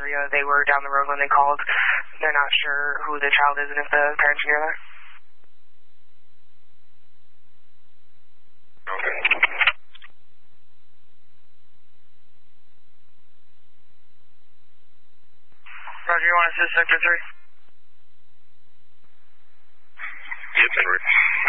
Alexandria. They were down the road when they called. They're not sure who the child is and if the parents are near there. Okay. Roger, you want to assist Sector 3? Yes, Henry.